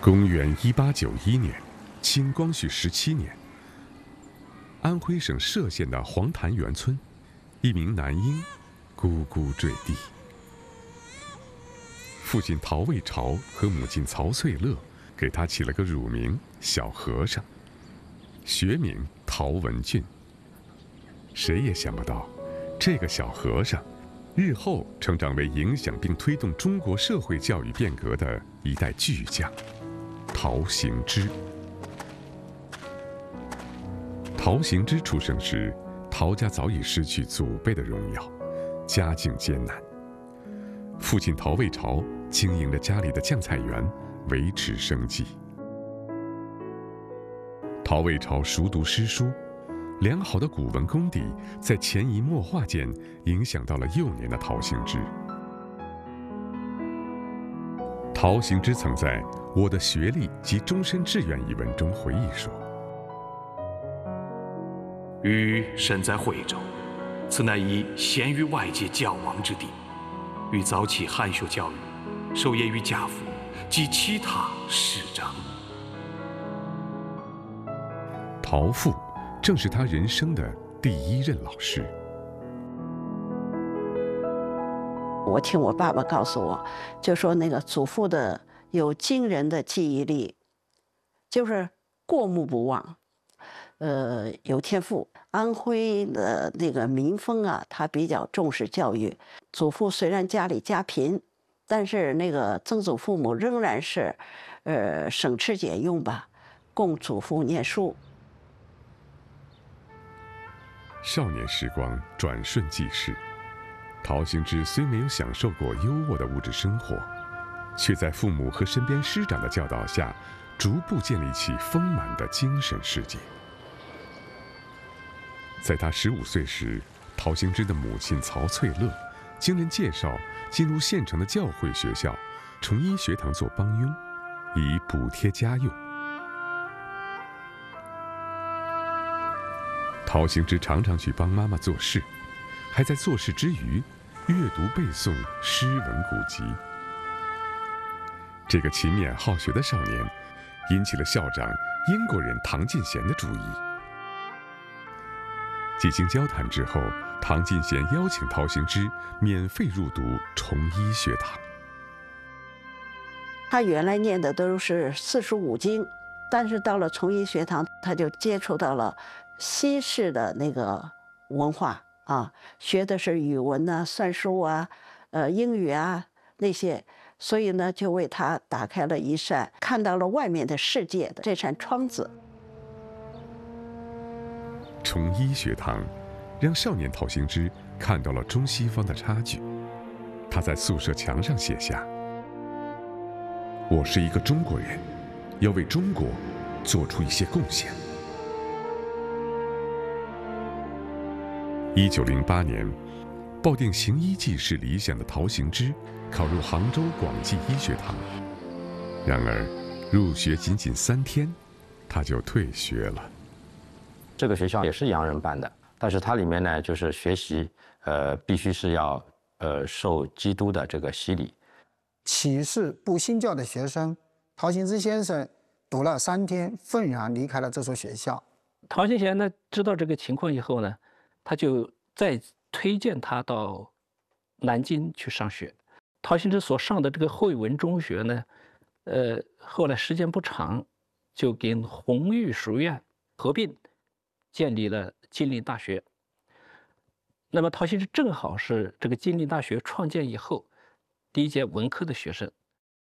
公元1891年，清光绪17年，安徽省歙县的黄潭园村，一名男婴咕咕坠地。父亲陶卫朝和母亲曹翠乐给他起了个乳名小和尚，学名陶文俊。谁也想不到，这个小和尚日后成长为影响并推动中国社会教育变革的一代巨匠陶行知。陶行知出生时，陶家早已失去祖辈的荣耀，家境艰难。父亲陶卫朝经营着家里的酱菜园，维持生计。陶卫朝熟读诗书，良好的古文功底在潜移默化间影响到了幼年的陶行知。陶行知曾在《我的学历及终身志愿》一文中回忆说：“ 余身在惠州，此乃一贤于外界教亡之地。欲早起汉学教育，授业于家父及其他师长。” 陶父正是他人生的第一任老师。 我听我爸爸告诉我，就说那个祖父的有惊人的记忆力，就是过目不忘，有天赋。安徽的那个民风啊，他比较重视教育。祖父虽然家里家贫，但是那个曾祖父母仍然是，省吃俭用吧，供祖父念书。 少年时光转瞬即逝，陶行知虽没有享受过优渥的物质生活，却在父母和身边师长的教导下，逐步建立起丰满的精神世界。在他15岁时，陶行知的母亲曹翠乐经人介绍，进入县城的教会学校崇一学堂做帮佣，以补贴家用。陶行知常常去帮妈妈做事，还在做事之余阅读背诵诗文古籍。这个勤勉好学的少年，引起了校长英国人唐进贤的注意。几经交谈之后，唐进贤邀请陶行知免费入读崇一学堂。 他原来念的都是45经，但是到了崇一学堂，他就接触到了西式的那个文化啊，学的是语文啊、算术啊、英语啊那些，所以呢，就为他打开了一扇看到了外面的世界的这扇窗子。 崇一学堂让少年陶行知看到了中西方的差距。他在宿舍墙上写下：“我是一个中国人，要为中国做出一些贡献。”1908年，抱定行医济世理想的陶行知考入杭州广济医学堂，然而入学仅3天，他就退学了。 这个学校也是洋人办的，但是它里面呢，就是学习，必须是要受基督的这个洗礼。 启示不信教的学生，陶行知先生读了3天，愤然离开了这所学校。 陶行贤呢，知道这个情况以后呢，他就再推荐他到南京去上学。陶行知所上的这个惠文中学呢，后来时间不长，就跟弘育书院合并，建立了金陵大学。那么陶行知正好是这个金陵大学创建以后第一届文科的学生。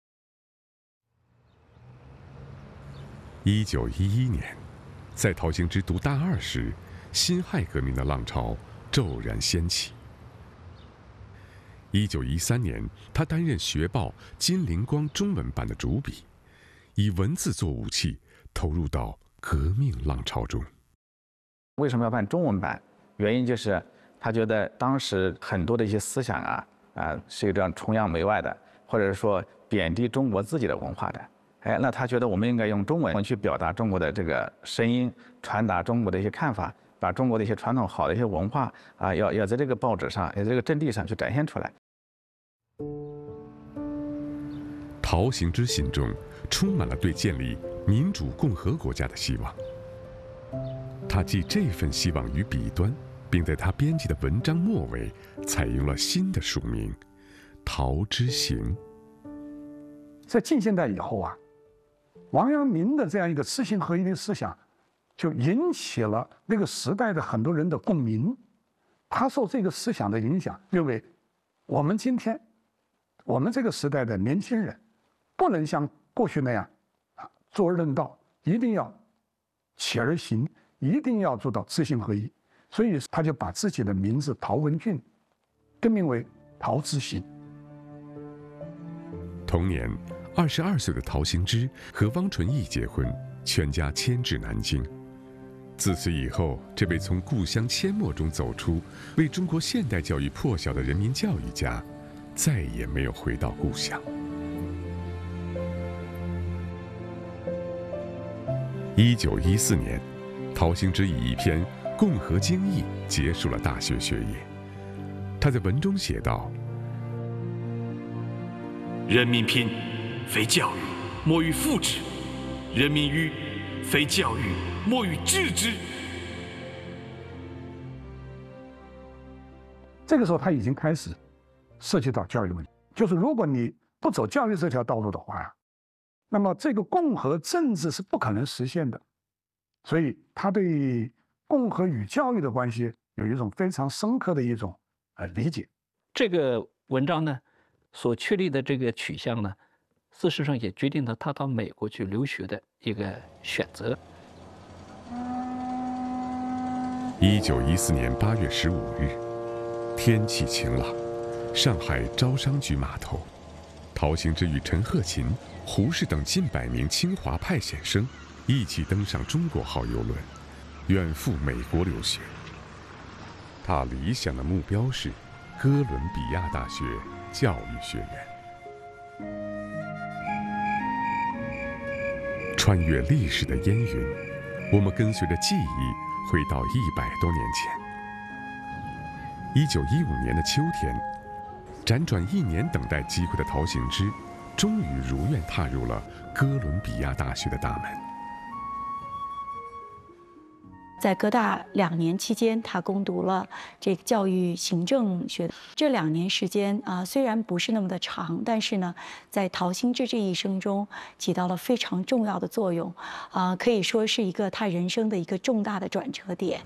1911年，在陶行知读大2时，辛亥革命的浪潮骤然掀起。1913年，他担任学报《金陵光》中文版的主笔，以文字做武器，投入到革命浪潮中。 为什么要办中文版？原因就是他觉得当时很多的一些思想是有这样崇洋媚外的，或者说贬低中国自己的文化的。那他觉得我们应该用中文去表达中国的这个声音，传达中国的一些看法，把中国的一些传统好的一些文化要在这个报纸上，要在这个阵地上去展现出来。 陶行知心中充满了对建立民主共和国家的希望。他寄这份希望于笔端，并在他编辑的文章末尾采用了新的署名“陶之行”。 在近现代以后啊，王阳明的这样一个知行合一的思想，就引起了那个时代的很多人的共鸣。他受这个思想的影响，认为我们今天，我们这个时代的年轻人，不能像过去那样坐而论道，一定要起而行，一定要做到知行合一。所以他就把自己的名字陶文俊更名为陶之行。 同年，22岁的陶行知和汪纯义结婚，全家迁至南京。自此以后，这位从故乡阡陌中走出，为中国现代教育破晓的人民教育家，再也没有回到故乡。1914年，陶行知以一篇《共和经义》结束了大学学业。他在文中写道：“ 人民拼，非教育，莫于复之；人民愚，非教育，莫于治之。” 这个时候他已经开始涉及到教育问题，就是如果你不走教育这条道路的话呀，那么这个共和政治是不可能实现的。所以他对共和与教育的关系有一种非常深刻的一种理解。 这个文章呢，所确立的这个取向呢，事实上也决定了他到美国去留学的一个选择。 1914年8月15日，天气晴朗，上海招商局码头，陶行知与陈鹤琴、胡适等近100名清华派显生一起登上中国号邮轮，远赴美国留学。他理想的目标是哥伦比亚大学教育学院。穿越历史的烟云，我们跟随着记忆回到100多年前。1915年的秋天，辗转1年等待机会的陶行知，终于如愿踏入了哥伦比亚大学的大门。 在哥大2年期间，他攻读了这个教育行政学。这2年时间虽然不是那么的长，但是呢，在陶行知这一生中起到了非常重要的作用，可以说是一个他人生的一个重大的转折点。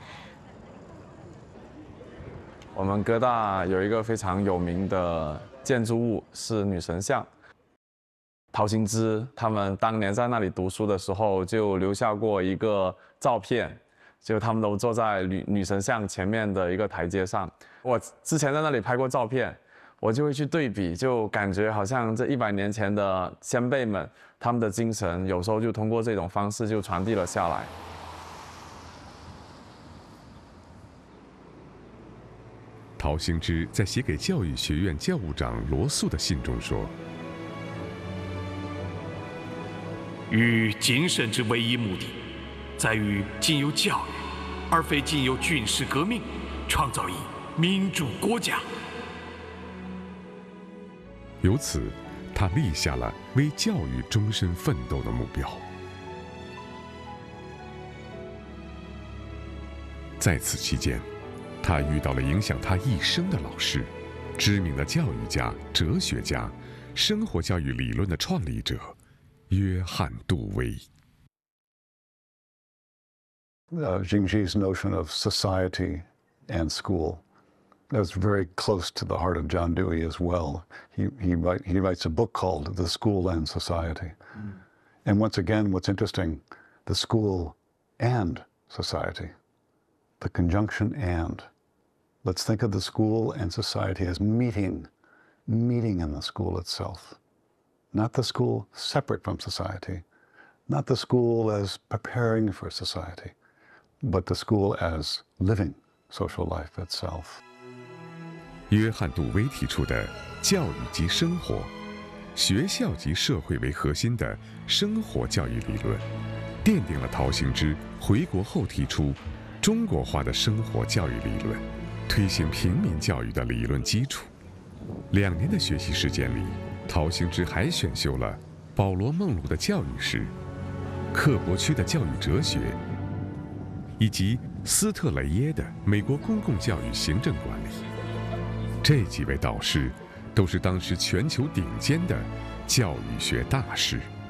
我们哥大有一个非常有名的建筑物是女神像。陶行知他们当年在那里读书的时候，就留下过一个照片。就他们都坐在女神像前面的一个台阶上。我之前在那里拍过照片，我就会去对比，就感觉好像这100年前的先辈们，他们的精神有时候就通过这种方式就传递了下来。 陶行知在写给教育学院教务长罗素的信中说：“ 于谨慎之唯一目的，在于经由教育，而非经由军事革命，创造一民主国家。” 由此，他立下了为教育终身奋斗的目标。在此期间，他遇到了影响他一生的老师，知名的教育家、哲学家、生活教育理论的创立者约翰·杜威。 Jingji's notion of society and school, that's very close to the heart of John Dewey as well. He writes a book called The School and Society. And once again, what's interesting, the school and society, the conjunction and. Let's think of the school and society as meeting in the school itself. Not the school separate from society, not the school as preparing for society, but the school as living social life itself. 约翰·杜威提出的教育及生活、学校及社会为核心的生活教育理论，奠定了陶行知回国后提出中国化的生活教育理论，推行平民教育的理论基础。2年的学习时间里，陶行知还选修了保罗·孟鲁的教育史、克伯区的教育哲学，以及斯特雷耶的美国公共教育行政管理。这几位导师都是当时全球顶尖的教育学大师。